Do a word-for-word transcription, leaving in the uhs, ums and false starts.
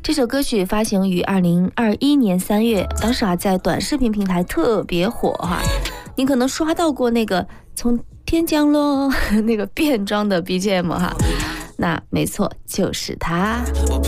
这首歌曲发行于二零二一年三月，当时啊在短视频平台特别火哈。你可能刷到过那个从天降落那个变装的 B G M 哈，那没错，就是它。